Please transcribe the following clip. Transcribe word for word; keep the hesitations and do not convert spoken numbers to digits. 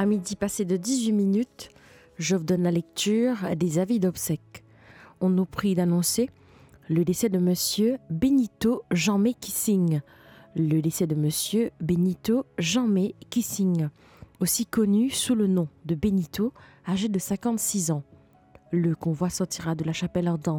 À midi passé de dix-huit minutes, je vous donne la lecture des avis d'obsèques. On nous prie d'annoncer le décès de Monsieur Benito Jean-May Kissing. Le décès de Monsieur Benito Jean-May Kissing, aussi connu sous le nom de Benito, âgé de cinquante-six ans. Le convoi sortira de la chapelle ardente